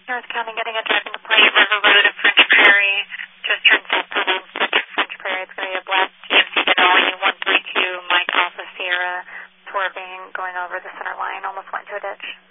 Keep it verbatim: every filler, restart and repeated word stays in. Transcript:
North County getting a driving to play River Road at French Prairie. Just turned south to French Prairie. It's going to be a blast. G M C Denali one three two, Mike Alpha Sierra, Tour van going over the center line, almost went into a ditch.